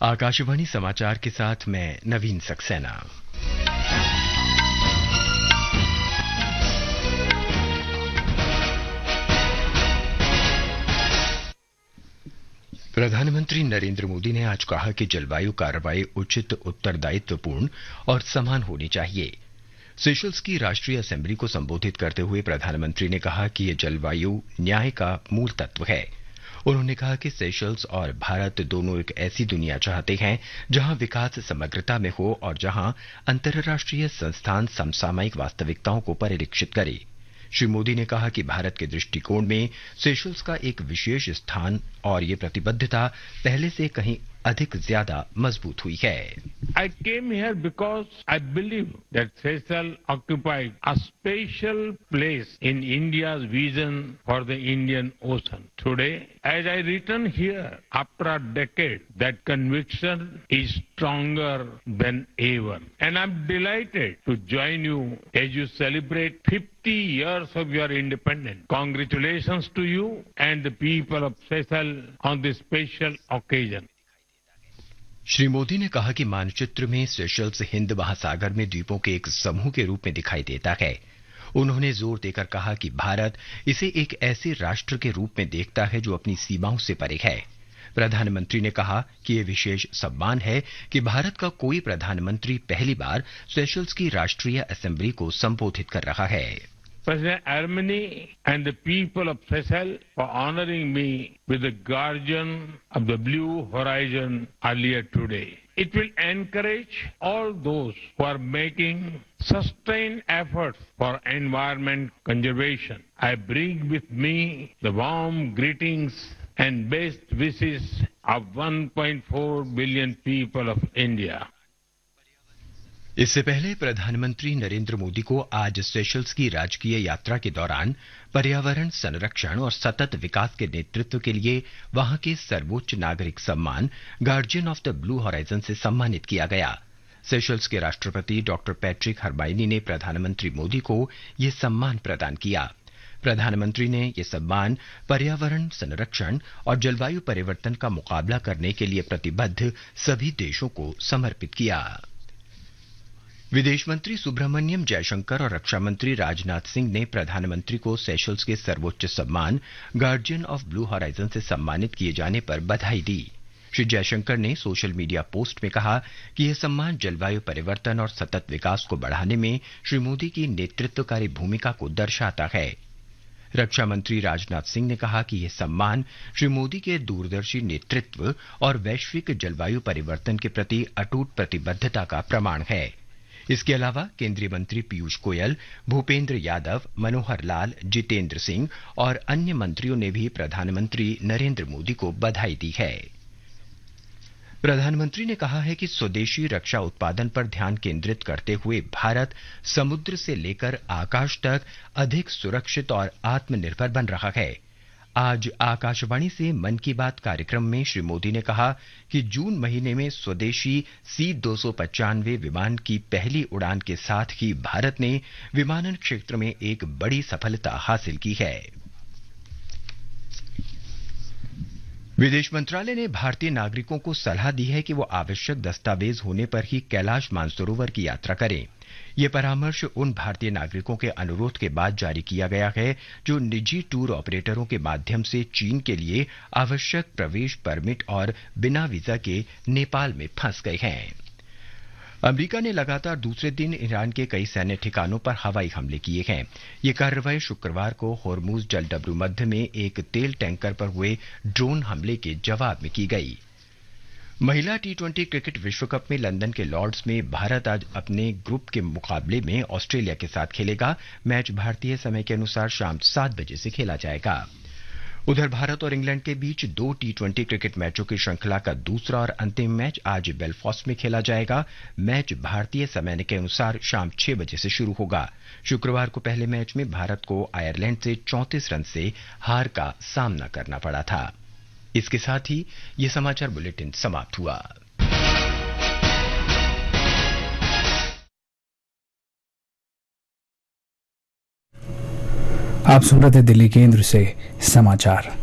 आकाशवाणी समाचार के साथ मैं नवीन सक्सेना। प्रधानमंत्री नरेंद्र मोदी ने आज कहा कि जलवायु कार्रवाई उचित, उत्तरदायित्वपूर्ण और समान होनी चाहिए। सेशल्स की राष्ट्रीय असेंबली को संबोधित करते हुए प्रधानमंत्री ने कहा कि यह जलवायु न्याय का मूल तत्व है। उन्होंने कहा कि सेशल्स और भारत दोनों एक ऐसी दुनिया चाहते हैं जहां विकास समग्रता में हो और जहां अंतर्राष्ट्रीय संस्थान समसामयिक वास्तविकताओं को परिलक्षित करे। श्री मोदी ने कहा कि भारत के दृष्टिकोण में सेशल्स का एक विशेष स्थान और ये प्रतिबद्धता पहले से कहीं अधिक ज्यादा मजबूत हुई है। I came here because I believe that Seychelles occupied a special place in India's vision for the Indian Ocean. Today, as I return here after a decade, that conviction is stronger than ever. And I'm delighted to join you as you celebrate 50 years of your independence. Congratulations to you and the people of Seychelles on this special occasion. Shri Modi ने कहा कि मानचित्र में Seychelles Hind महासागर में द्वीपों के एक समूह के रूप में दिखाई देता है। उन्होंने जोर देकर कहा कि भारत इसे एक ऐसे राष्ट्र के रूप में देखता है जो अपनी सीमाओं से परे है। प्रधानमंत्री ने कहा कि यह विशेष सम्मान है कि भारत का कोई प्रधानमंत्री पहली बार सेशल्स की राष्ट्रीय असेंबली को संबोधित कर रहा है। President Armeni and the people of Seychelles for honoring me with the Guardian of the Blue Horizon earlier today. It will encourage all those who are making sustained efforts for environment conservation. I bring with me the warm greetings and best wishes of 1.4 billion people of India. इससे पहले प्रधानमंत्री नरेंद्र मोदी को आज Seychelles की राजकीय यात्रा के दौरान पर्यावरण संरक्षण और सतत विकास के नेतृत्व के लिए वहां के सर्वोच्च नागरिक सम्मान guardian of the blue horizon से सम्मानित किया गया। सेशल्स के राष्ट्रपति डॉक्टर पैट्रिक हरमाइनी ने प्रधानमंत्री मोदी को यह सम्मान प्रदान किया। प्रधानमंत्री ने यह सम्मान पर्यावरण संरक्षण और जलवायु परिवर्तन का मुकाबला करने के लिए प्रतिबद्ध सभी देशों को समर्पित किया। विदेश मंत्री सुब्रमण्यम जयशंकर और रक्षा मंत्री राजनाथ सिंह ने प्रधानमंत्री को सेशल्स के सर्वोच्च सम्मान गार्जियन ऑफ ब्लू हॉराइजन से सम्मानित किए जाने पर बधाई दी। श्री जयशंकर ने सोशल मीडिया पोस्ट में कहा कि यह सम्मान जलवायु परिवर्तन और सतत विकास को बढ़ाने में श्री मोदी की नेतृत्वकारी भूमिका को दर्शाता है। रक्षा मंत्री राजनाथ सिंह ने कहा कि यह सम्मान श्री मोदी के दूरदर्शी नेतृत्व और वैश्विक जलवायु परिवर्तन के प्रति अटूट प्रतिबद्धता का प्रमाण है। इसके अलावा केंद्रीय मंत्री पीयूष गोयल, भूपेंद्र यादव, मनोहर लाल, जितेंद्र सिंह और अन्य मंत्रियों ने भी प्रधानमंत्री नरेंद्र मोदी को बधाई दी है। प्रधानमंत्री ने कहा है कि स्वदेशी रक्षा उत्पादन पर ध्यान केंद्रित करते हुए भारत समुद्र से लेकर आकाश तक अधिक सुरक्षित और आत्मनिर्भर बन रहा है। आज आकाशवाणी से मन की बात कार्यक्रम में श्री मोदी ने कहा कि जून महीने में स्वदेशी C-295 विमान की पहली उड़ान के साथ ही भारत ने विमानन क्षेत्र में एक बड़ी सफलता हासिल की है। विदेश मंत्रालय ने भारतीय नागरिकों को सलाह दी है कि वो आवश्यक दस्तावेज होने पर ही कैलाश मानसरोवर की यात्रा करें। ये परामर्श उन भारतीय नागरिकों के अनुरोध के बाद जारी किया गया है जो निजी टूर ऑपरेटरों के माध्यम से चीन के लिए आवश्यक प्रवेश परमिट और बिना वीजा के नेपाल में फंस गए हैं। अमेरिका ने लगातार दूसरे दिन ईरान के कई सैन्य ठिकानों पर हवाई हमले किए हैं। ये कार्रवाई शुक्रवार को होर्मुज जलडब्रू मध्य में एक तेल टैंकर पर हुए ड्रोन हमले के जवाब में की गई। महिला T20 क्रिकेट विश्व कप में लंदन के लॉर्ड्स में भारत आज अपने ग्रुप के मुकाबले में ऑस्ट्रेलिया के साथ खेलेगा। मैच भारतीय समय के अनुसार शाम 7 बजे से खेला जाएगा। उधर भारत और इंग्लैंड के बीच 2 T20 क्रिकेट मैचों की श्रृंखला का दूसरा और अंतिम मैच आज बेलफास्ट में खेला जाएगा। मैच भारतीय समय के अनुसार शाम 6 बजे से शुरू होगा। शुक्रवार को पहले मैच में भारत को आयरलैंड से 34 रन से हार का सामना करना पड़ा था। इसके साथ ही ये समाचार बुलेटिन समाप्त हुआ। आप सुन रहे थे दिल्ली केंद्र से समाचार।